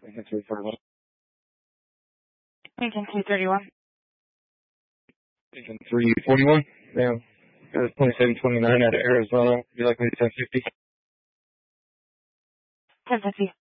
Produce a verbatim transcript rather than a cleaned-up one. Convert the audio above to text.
Lincoln three forty-one. Lincoln two thirty-one. Lincoln three forty-one. Yeah. Got a twenty-seven twenty-nine out of Arizona. Would you like me to ten fifty? ten fifty.